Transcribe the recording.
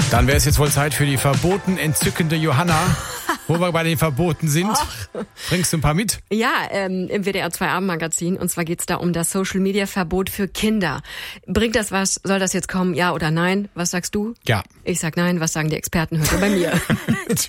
Dann wäre es jetzt wohl Zeit für die verboten entzückende Johanna. Wo wir bei den Verboten sind. Bringst du ein paar mit? Ja, im WDR 2 Abendmagazin. Und zwar geht's da um das Social-Media-Verbot für Kinder. Bringt das was? Soll das jetzt kommen? Ja oder nein? Was sagst du? Ja. Ich sag nein. Was sagen die Experten heute bei mir?